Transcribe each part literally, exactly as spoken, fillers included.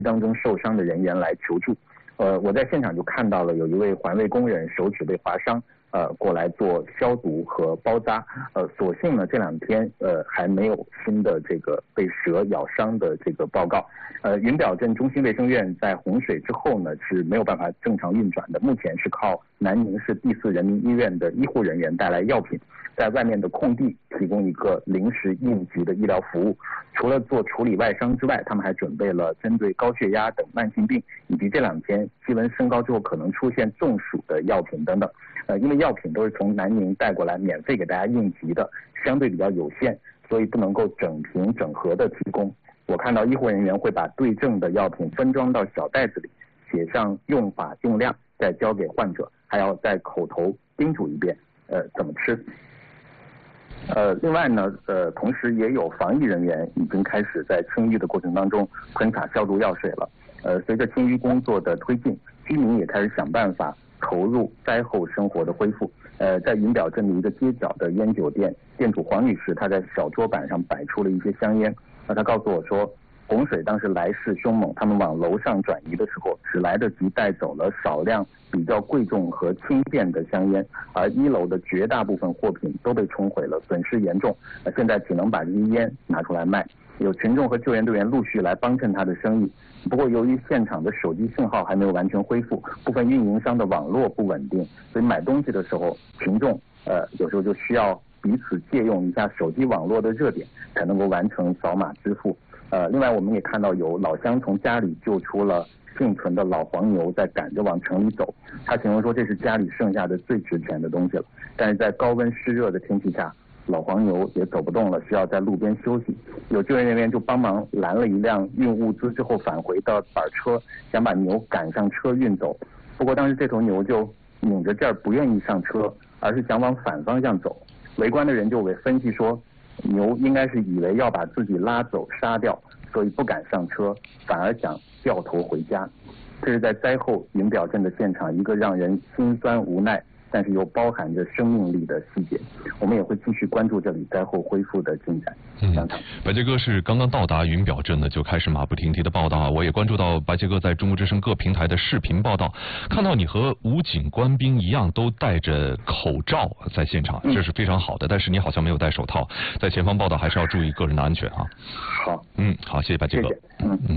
当中受伤的人员来求助。呃，我在现场就看到了有一位环卫工人手指被划伤。呃，过来做消毒和包扎。呃，所幸呢，这两天呃还没有新的这个被蛇咬伤的这个报告。呃，云表镇中心卫生院在洪水之后呢是没有办法正常运转的，目前是靠南宁市第四人民医院的医护人员带来药品，在外面的空地提供一个临时应急的医疗服务。除了做处理外伤之外，他们还准备了针对高血压等慢性病以及这两天气温升高之后可能出现中暑的药品等等。呃，因为药品都是从南宁带过来，免费给大家应急的，相对比较有限，所以不能够整瓶整盒的提供。我看到医护人员会把对症的药品分装到小袋子里，写上用法用量，再交给患者，还要再口头叮嘱一遍，呃，怎么吃。呃，另外呢，呃，同时也有防疫人员已经开始在清淤的过程当中喷洒消毒药水了。呃，随着清淤工作的推进，居民也开始想办法投入灾后生活的恢复。呃，在云表镇的一个街角的烟酒店，店主黄女士她在小桌板上摆出了一些香烟。那她告诉我说，洪水当时来势凶猛，他们往楼上转移的时候，只来得及带走了少量比较贵重和轻便的香烟，而一楼的绝大部分货品都被冲毁了，损失严重。呃，现在只能把这些烟拿出来卖。有群众和救援队员陆续来帮衬他的生意。不过，由于现场的手机信号还没有完全恢复，部分运营商的网络不稳定，所以买东西的时候，群众呃有时候就需要彼此借用一下手机网络的热点，才能够完成扫码支付。呃，另外我们也看到有老乡从家里救出了幸存的老黄牛，在赶着往城里走。他形容说这是家里剩下的最值钱的东西了，但是在高温湿热的天气下，老黄牛也走不动了，需要在路边休息。有救援人员就帮忙拦了一辆运物资之后返回的板车，想把牛赶上车运走。不过当时这头牛就拧着劲儿不愿意上车，而是想往反方向走。围观的人就为分析说，牛应该是以为要把自己拉走杀掉，所以不敢上车，反而想掉头回家。这是在灾后云表镇的现场一个让人心酸无奈，但是又包含着生命力的细节。我们也会继续关注这里灾后恢复的进展。 嗯，白杰哥是刚刚到达云表镇呢，就开始马不停蹄的报道啊。我也关注到白杰哥在中国之声各平台的视频报道，看到你和武警官兵一样都戴着口罩在现场，这是非常好的。但是你好像没有戴手套，在前方报道还是要注意个人的安全啊。 好， 嗯，好，谢谢白杰哥。 谢谢嗯嗯。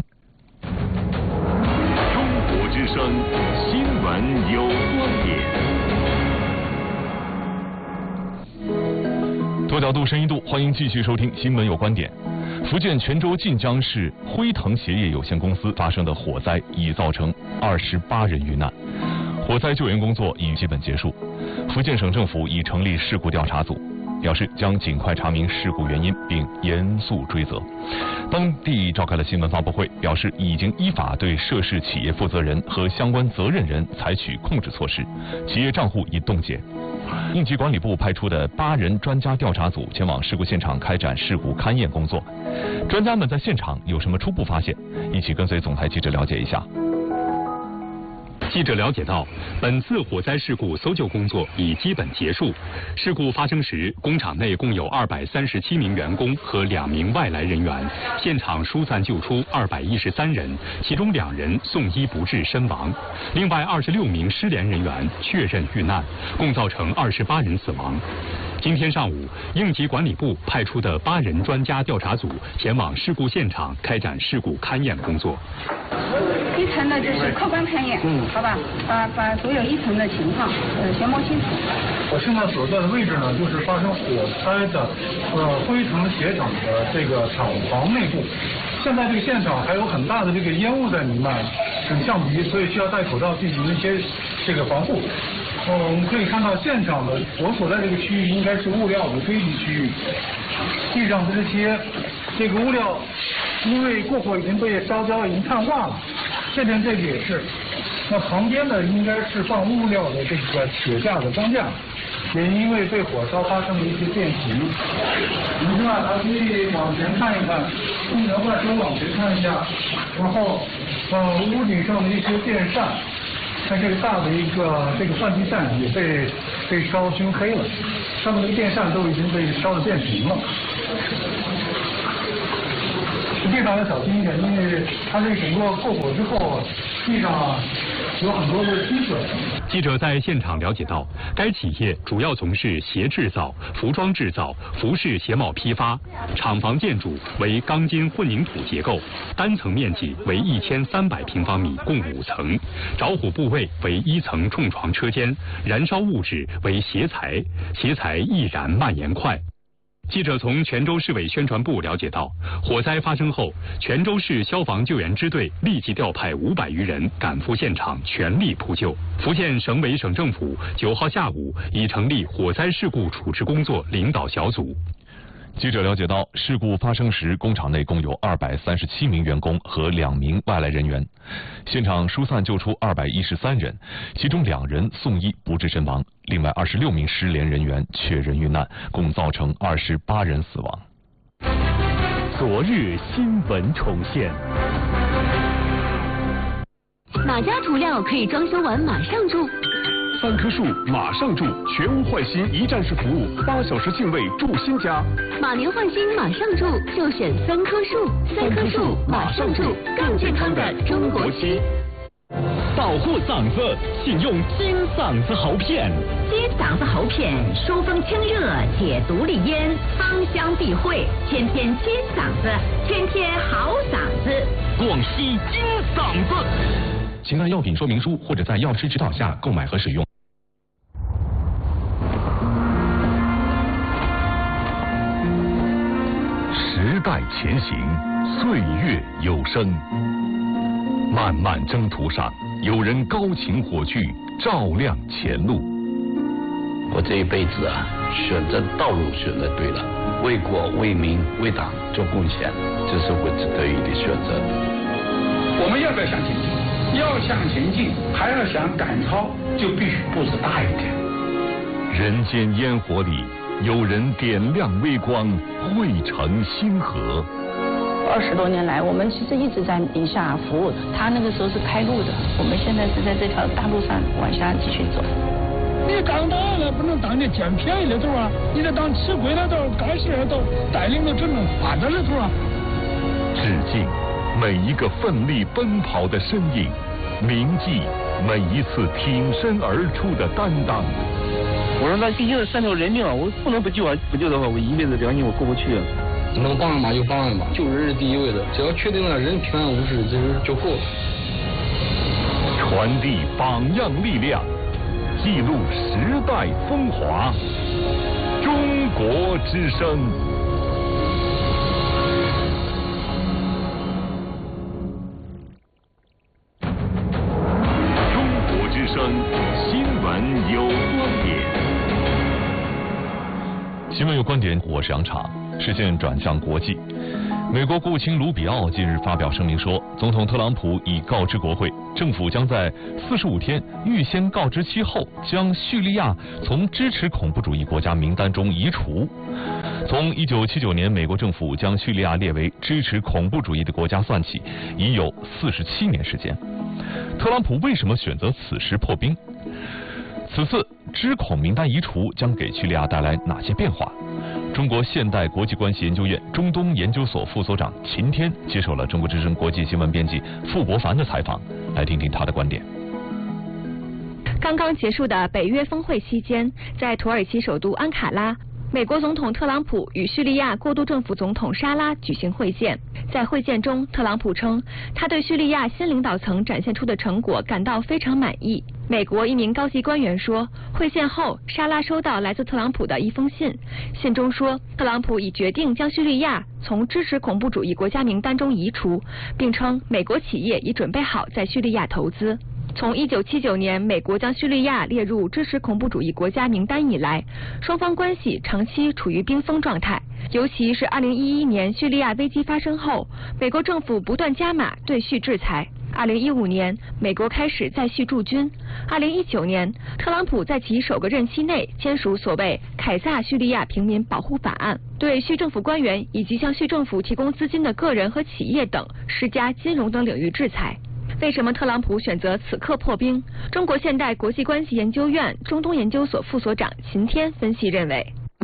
中国之声新闻有观点。 多角度、深一度，欢迎继续收听《新闻有观点》。福建泉州晋江市辉腾鞋业有限公司发生的火灾已造成二十八人遇难，火灾救援工作已基本结束。福建省政府已成立事故调查组，表示将尽快查明事故原因并严肃追责。当地召开了新闻发布会，表示已经依法对涉事企业负责人和相关责任人采取控制措施，企业账户已冻结。应急管理部派出的八人专家调查组前往事故现场开展事故勘验工作。专家们在现场有什么初步发现？一起跟随总台记者了解一下。 记者了解到，本次火灾事故搜救工作已基本结束。事故发生时，工厂内共有二百三十七名员工和两名外来人员，现场疏散救出二百一十三人，其中两人送医不治身亡，另外二十六名失联人员确认遇难，共造成二十八人死亡。今天上午，应急管理部派出的八人专家调查组前往事故现场开展事故勘验工作。 一层呢就是客观勘验，嗯，好吧，把把所有一层的情况呃全摸清楚。 我现在所在的位置呢，就是发生火灾的呃辉腾鞋厂的这个厂房内部。现在这个现场还有很大的这个烟雾在弥漫，很象鼻，所以需要戴口罩进行一些这个防护。呃，我们可以看到现场的我所在这个区域应该是物料的堆积区域，地上这些这个物料因为过火已经被烧焦，已经碳化了。这边这个也是，那旁边的应该是放物料的这个铁架的钢架，也因为被火烧发生了一些变形。我们现在还可以往前看一看，空调外头往前看一下，然后呃屋顶上的一些电扇，看这个大的一个这个换气扇也被被烧熏黑了，上面的电扇都已经被烧得变形了。 地上要小心一点，因为它这整个过火之后，地上有很多的积水。 记者在现场了解到，该企业主要从事鞋制造、服装制造、服饰鞋帽批发，厂房建筑为钢筋混凝土结构，单层面积为一千三百平方米，共五层，着火部位为一层重床车间，燃烧物质为鞋材，鞋材易燃蔓延快。记者从泉州市委宣传部了解到，火灾发生后，泉州市消防救援支队立即调派五百余人赶赴现场，全力扑救。福建省委省政府九号下午已成立火灾事故处置工作领导小组。 记者了解到，事故发生时，工厂内共有二百三十七名员工和两名外来人员，现场疏散救出二百一十三人，其中两人送医不治身亡，另外二十六名失联人员确认遇难，共造成二十八人死亡。 昨日新闻重现。 哪家涂料可以装修完马上住？ 三棵树马上住，全屋换新一站式服务，八小时净位住新家。 马年换新马上住，就选三棵树。三棵树马上住，更健康的中国区。 保护嗓子，请用金嗓子喉片。 金嗓子喉片，疏风清热，解毒利咽，芳香避秽，天天金嗓子，天天好嗓子。 广西金嗓子。 请看药品说明书或者在药师指导下购买和使用。 时代前行，岁月有声。漫漫征途上，有人高擎火炬，照亮前路。 我这一辈子啊，选择道路选择对了，为国为民为党做贡献，这是我值得意的选择。 我们要不要向前进？要向前进，还要想赶超，就必须步子大一点。 人间烟火里，有人点亮微光，汇成星河。 二十多年来，我们其实一直在宁夏服务，他那个时候是开路的，我们现在是在这条大路上往下继续走。 你当党了不能当你捡便宜的头啊，你得当吃亏的头、干事的头，带领着真正发展的头啊。 致敬每一个奋力奔跑的身影，铭记每一次挺身而出的担当。 我说那毕竟是三条人命啊，我不能不救啊！不救的话，我一辈子良心我过不去啊。 能帮嘛就帮嘛，救人是第一位的，只要确定了人平安无事，这就够了。 传递榜样力量，记录时代风华，中国之声。 中国之声，新闻有观点。 新闻有观点，我是杨茶。视线转向国际，美国国务卿卢比奥近日发表声明说，总统特朗普已告知国会，政府将在四十五天预先告知期后，将叙利亚从支持恐怖主义国家名单中移除。从一九七九年美国政府将叙利亚列为支持恐怖主义的国家算起，已有四十七年时间。特朗普为什么选择此时破冰？此次支恐名单移除将给叙利亚带来哪些变化？中国现代国际关系研究院中东研究所副所长秦天接受了中国之声国际新闻编辑傅博凡的采访，来听听他的观点。 刚刚结束的北约峰会期间，在土耳其首都安卡拉，美国总统特朗普与叙利亚过渡政府总统沙拉举行会见。在会见中，特朗普称他对叙利亚新领导层展现出的成果感到非常满意。美国一名高级官员说，会见后，沙拉收到来自特朗普的一封信，信中说，特朗普已决定将叙利亚从支持恐怖主义国家名单中移除，并称美国企业已准备好在叙利亚投资。从一九七九年美国将叙利亚列入支持恐怖主义国家名单以来，双方关系长期处于冰封状态。尤其是二零一一年叙利亚危机发生后，美国政府不断加码对叙制裁。二零一五年，美国开始在叙驻军。二零一九年，特朗普在其首个任期内签署所谓《凯撒叙利亚平民保护法案》，对叙政府官员以及向叙政府提供资金的个人和企业等施加金融等领域制裁。为什么特朗普选择此刻破冰？中国现代国际关系研究院中东研究所副所长秦天分析认为， 我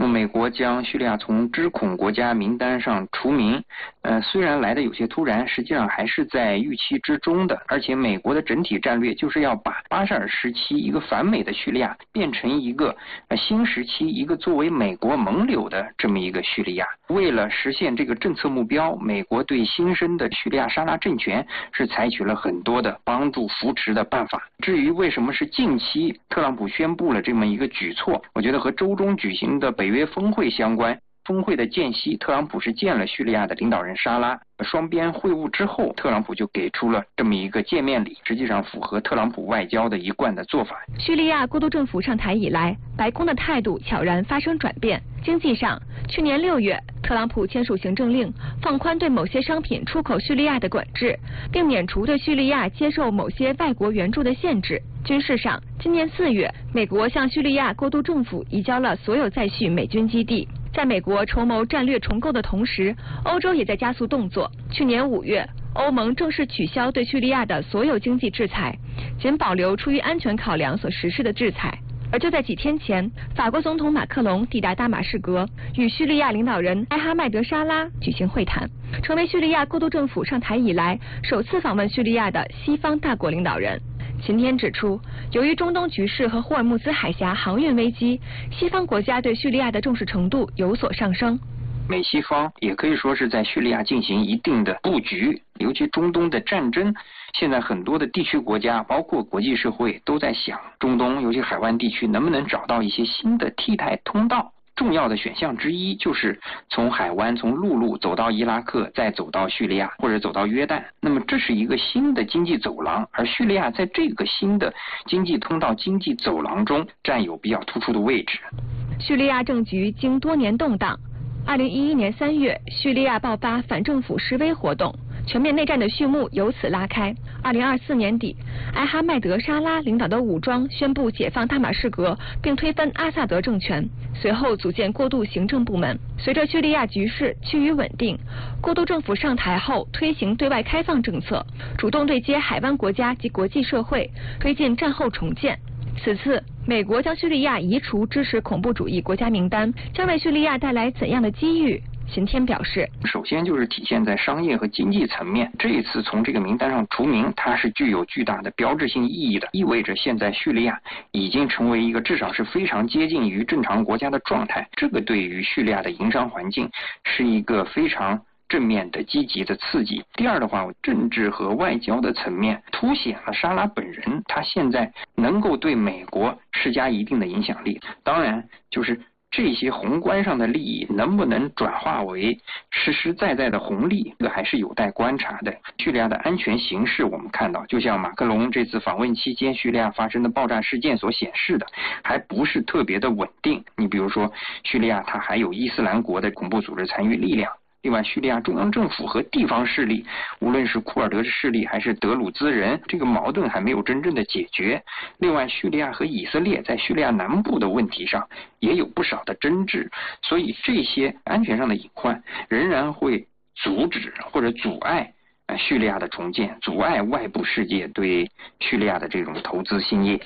美国将叙利亚从知恐国家名单上除名，呃，虽然来的有些突然，实际上还是在预期之中的。而且美国的整体战略就是要把巴沙尔时期一个反美的叙利亚变成一个呃新时期一个作为美国盟友的这么一个叙利亚。为了实现这个政策目标，美国对新生的叙利亚沙拉政权是采取了很多的帮助扶持的办法。至于为什么是近期特朗普宣布了这么一个举措，我觉得和周中举行的北约峰会相关。峰会的间隙，特朗普是见了叙利亚的领导人沙拉，双边会晤之后，特朗普就给出了这么一个见面礼，实际上符合特朗普外交的一贯的做法。 叙利亚过渡政府上台以来，白宫的态度悄然发生转变。经济上，去年六月，特朗普签署行政令，放宽对某些商品出口叙利亚的管制，并免除对叙利亚接受某些外国援助的限制。军事上，今年四月，美国向叙利亚过渡政府移交了所有在叙美军基地。在美国筹谋战略重构的同时，欧洲也在加速动作。去年五月，欧盟正式取消对叙利亚的所有经济制裁，仅保留出于安全考量所实施的制裁。而就在几天前，法国总统马克龙抵达大马士革，与叙利亚领导人埃哈迈德沙拉举行会谈，成为叙利亚过渡政府上台以来首次访问叙利亚的西方大国领导人。秦天指出，由于中东局势和霍尔木兹海峡航运危机，西方国家对叙利亚的重视程度有所上升。 美西方也可以说是在叙利亚进行一定的布局，尤其中东的战争，现在很多的地区国家，包括国际社会都在想，中东尤其海湾地区能不能找到一些新的替代通道。重要的选项之一就是从海湾从陆路走到伊拉克，再走到叙利亚或者走到约旦。那么这是一个新的经济走廊，而叙利亚在这个新的经济通道经济走廊中占有比较突出的位置。 叙利亚政局经多年动荡，二零一一年三月，叙利亚爆发反政府示威活动，全面内战的序幕由此拉开。二零二四年底，埃哈迈德沙拉领导的武装宣布解放大马士革，并推翻阿萨德政权，随后组建过渡行政部门。随着叙利亚局势趋于稳定，过渡政府上台后推行对外开放政策，主动对接海湾国家及国际社会，推进战后重建。此次美国将叙利亚移除支持恐怖主义国家名单，将为叙利亚带来怎样的机遇？秦天表示， 首先就是体现在商业和经济层面，这一次从这个名单上除名，它是具有巨大的标志性意义的，意味着现在叙利亚已经成为一个至少是非常接近于正常国家的状态，这个对于叙利亚的营商环境是一个非常正面的积极的刺激。第二的话，政治和外交的层面凸显了沙拉本人他现在能够对美国施加一定的影响力，当然就是这些宏观上的利益能不能转化为实实在在的红利，这个还是有待观察的。叙利亚的安全形势我们看到，就像马克龙这次访问期间叙利亚发生的爆炸事件所显示的，还不是特别的稳定。你比如说叙利亚它还有伊斯兰国的恐怖组织参与力量，另外，叙利亚中央政府和地方势力，无论是库尔德势力还是德鲁兹人，这个矛盾还没有真正的解决。另外，叙利亚和以色列在叙利亚南部的问题上也有不少的争执，所以这些安全上的隐患仍然会阻止或者阻碍呃叙利亚的重建，阻碍外部世界对叙利亚的这种投资兴业。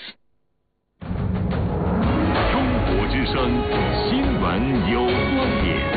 中国之声，新闻有观点。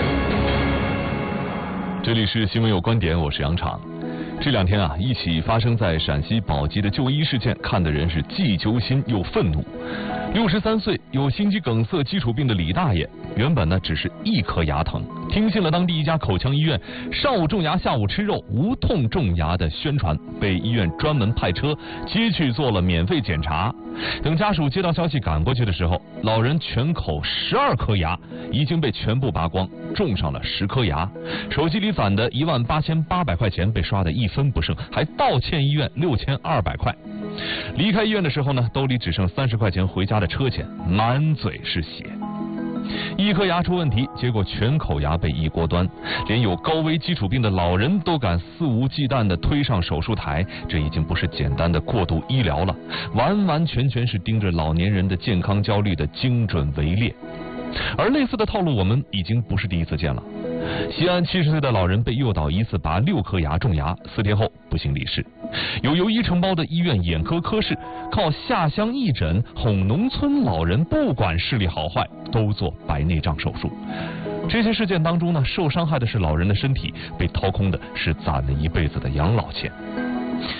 这里是新闻有观点，我是杨昶。这两天啊，一起发生在陕西宝鸡的就医事件，看的人是既揪心又愤怒。六十三岁有心肌梗塞基础病的李大爷，原本呢只是一颗牙疼，听信了当地一家口腔医院上午种牙下午吃肉无痛种牙的宣传，被医院专门派车接去做了免费检查。等家属接到消息赶过去的时候，老人全口十二颗牙已经被全部拔光，种上了十颗牙，手机里攒的一万八千八百块钱被刷得一分不剩，还倒欠医院六千二百块。离开医院的时候呢，兜里只剩三十块钱回家的车钱，满嘴是血。一颗牙出问题，结果全口牙被一锅端，连有高危基础病的老人都敢肆无忌惮地推上手术台，这已经不是简单的过度医疗了，完完全全是盯着老年人的健康焦虑的精准围猎。而类似的套路我们已经不是第一次见了。 西安七十岁的老人被诱导一次拔六颗牙种牙，四天后不幸离世。有由医承包的医院眼科科室靠下乡义诊哄农村老人，不管视力好坏都做白内障手术。这些事件当中呢，受伤害的是老人的身体，被掏空的是攒了一辈子的养老钱。